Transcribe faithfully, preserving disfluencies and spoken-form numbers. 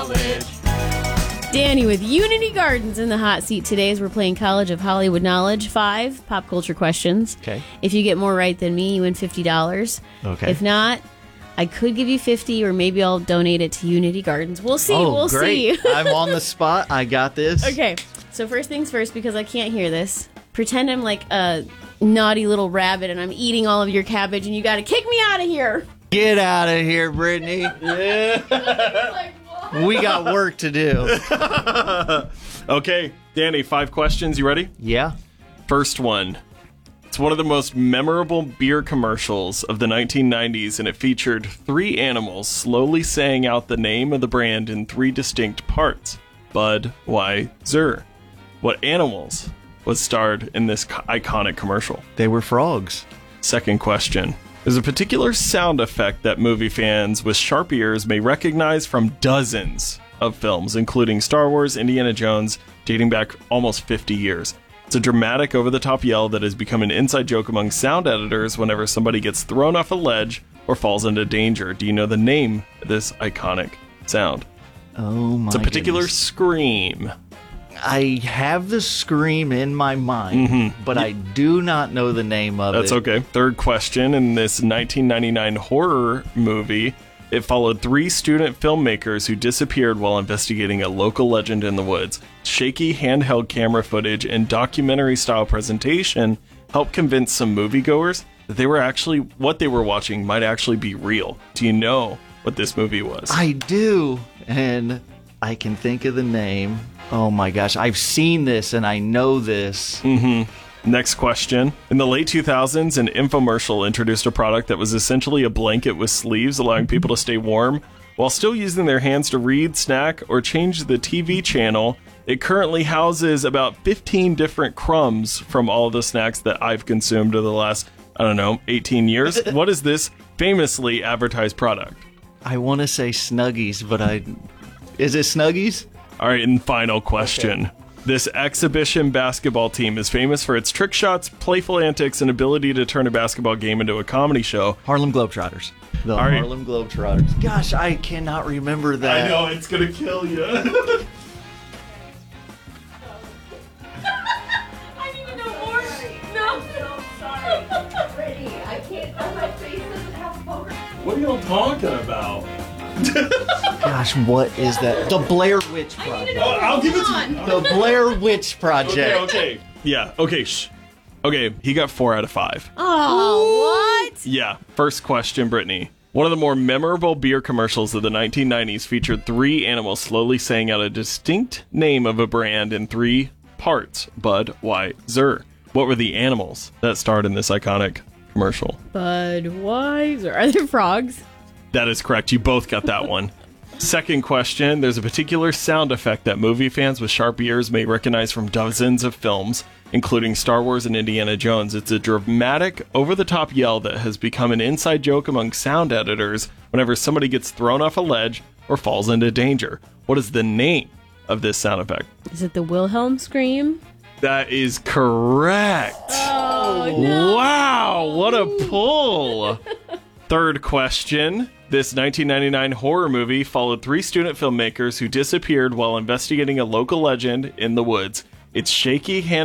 knowledge. Danny with Unity Gardens in the hot seat today as we're playing College of Hollywood Knowledge. Five pop culture questions. Okay. If you get more right than me, you win fifty dollars. Okay. If not, I could give you fifty dollars or maybe I'll donate it to Unity Gardens. We'll see. Oh, we'll great. see. I'm on the spot. I got this. Okay. So first things first, because I can't hear this. Pretend I'm like a naughty little rabbit and I'm eating all of your cabbage and you got to kick me out of here. Get out of here, Brittany. Like, what? We got work to do. Okay, Danny, five questions. You ready? Yeah. First one. It's one of the most memorable beer commercials of the nineteen nineties, and it featured three animals slowly saying out the name of the brand in three distinct parts. Bud, Y, Zer. What animals was starred in this co- iconic commercial? They were frogs. Second question. There's a particular sound effect that movie fans with sharp ears may recognize from dozens of films, including Star Wars, Indiana Jones, dating back almost fifty years. It's a dramatic, over-the-top yell that has become an inside joke among sound editors whenever somebody gets thrown off a ledge or falls into danger. Do you know the name of this iconic sound? Oh, my It's a particular goodness. scream. I have the scream in my mind, Mm-hmm. but I do not know the name of That's it. okay. Third question. In this nineteen ninety-nine horror movie, it followed three student filmmakers who disappeared while investigating a local legend in the woods. Shaky handheld camera footage and documentary-style presentation helped convince some moviegoers that they were actually what they were watching might actually be real. Do you know what this movie was? I do, and I can think of the name. Oh my gosh, I've seen this and I know this. Mm-hmm. Next question. In the late two thousands, an infomercial introduced a product that was essentially a blanket with sleeves, allowing people to stay warm while still using their hands to read, snack, or change the T V channel. It currently houses about fifteen different crumbs from all the snacks that I've consumed over the last, I don't know, eighteen years. What is this famously advertised product? I want to say Snuggies, but I... Is it Snuggies? All right, and final question. Okay. This exhibition basketball team is famous for its trick shots, playful antics, and ability to turn a basketball game into a comedy show. Harlem Globetrotters. The All right. Harlem Globetrotters. Gosh, I cannot remember that. I know, it's going to kill you. I need to know more. No. So sorry. Brittany, I can't. My face doesn't have poker. What are y'all talking about? Gosh, what is that? The Blair Witch Project. Oh, I'll give it to you. The Blair Witch Project. Okay, okay. Yeah, okay, shh. Okay, he got four out of five. Oh, what? Yeah, first question, Brittany. One of the more memorable beer commercials of the nineteen nineties featured three animals slowly saying out a distinct name of a brand in three parts. Bud, Y, Zer. What were the animals that starred in this iconic commercial? Budweiser. Are there frogs? That is correct. You both got that one. Second question. There's a particular sound effect that movie fans with sharp ears may recognize from dozens of films, including Star Wars and Indiana Jones. It's a dramatic, over-the-top yell that has become an inside joke among sound editors whenever somebody gets thrown off a ledge or falls into danger. What is the name of this sound effect? Is it the Wilhelm scream? That is correct. Oh, no. Wow, what a pull. Third question. This nineteen ninety-nine horror movie followed three student filmmakers who disappeared while investigating a local legend in the woods. Its shaky hand